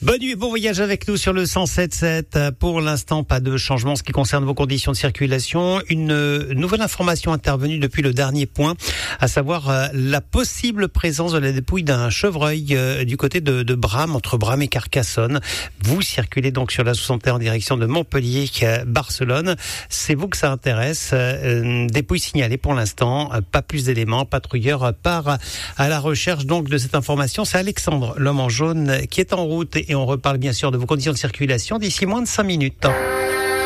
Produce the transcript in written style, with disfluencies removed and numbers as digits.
Bonne nuit et bon voyage avec nous sur le 107.7. Pour l'instant, pas de changement en ce qui concerne vos conditions de circulation. Une nouvelle information intervenue depuis le dernier point, à savoir la possible présence de la dépouille d'un chevreuil du côté de Bram, entre Bram et Carcassonne. Vous circulez donc sur la 61 en direction de Montpellier, Barcelone. C'est vous que ça intéresse. Dépouille signalée pour l'instant. Pas plus d'éléments. Patrouilleur part à la recherche donc de cette information. C'est Alexandre, l'homme en jaune, qui est en route et on reparle bien sûr de vos conditions de circulation d'ici moins de 5 minutes.